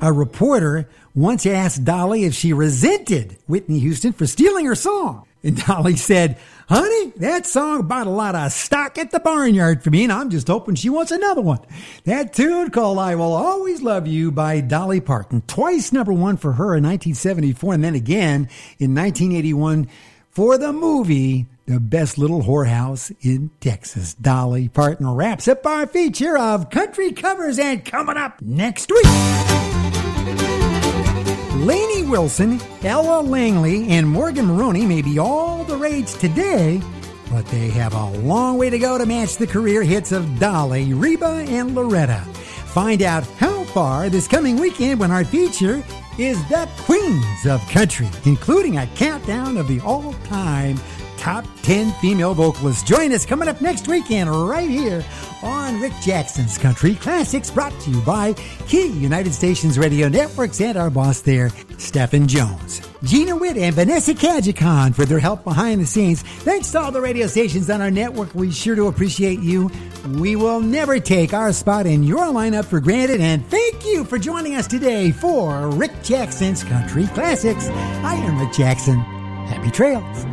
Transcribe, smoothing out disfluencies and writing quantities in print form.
A reporter once asked Dolly if she resented Whitney Houston for stealing her song. And Dolly said, "Honey, that song bought a lot of stock at the barnyard for me, and I'm just hoping she wants another one." That tune called "I Will Always Love You" by Dolly Parton. Twice number one for her in 1974, and then again in 1981 for the movie The Best Little Whorehouse in Texas. Dolly Parton wraps up our feature of country covers, and coming up next week, Lainey Wilson, Ella Langley, and Morgan Maroney may be all the rage today, but they have a long way to go to match the career hits of Dolly, Reba, and Loretta. Find out how far this coming weekend when our feature is the Queens of Country, including a countdown of the all-time top 10 female vocalists. Join us coming up next weekend right here on Rick Jackson's Country Classics, brought to you by Key United Stations Radio Networks and our boss there, Stephen Jones. Gina Witt and Vanessa Kajikhan for their help behind the scenes. Thanks to all the radio stations on our network. We sure do appreciate you. We will never take our spot in your lineup for granted, and thank you for joining us today for Rick Jackson's Country Classics. I am Rick Jackson. Happy trails.